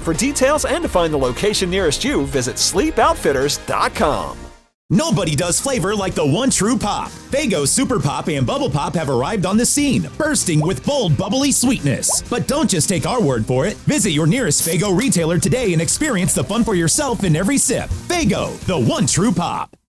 For details and to find the location nearest you, visit sleepoutfitters.com. Nobody does flavor like the one true pop. Faygo Super Pop and Bubble Pop have arrived on the scene, bursting with bold, bubbly sweetness. But don't just take our word for it. Visit your nearest Faygo retailer today and experience the fun for yourself in every sip. Faygo, the one true pop.